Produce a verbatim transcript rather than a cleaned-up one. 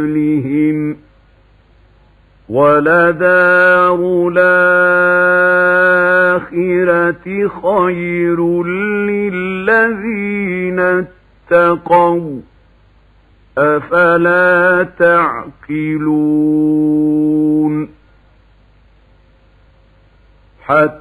قبلهم ولدار الآخرة خير للذين اتقوا أفلا تعقلون حتى